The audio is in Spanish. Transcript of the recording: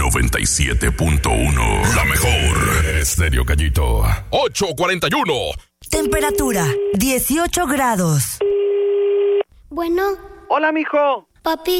97.1. La mejor. Estéreo Gallito. 841. Temperatura, 18 grados. Bueno. Hola, mijo. Papi.